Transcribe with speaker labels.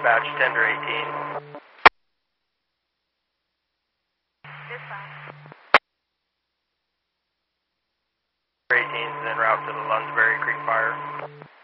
Speaker 1: dispatch, tender 18.
Speaker 2: Dispatch.
Speaker 1: 18 is en route to the Lunsbury Creek fire.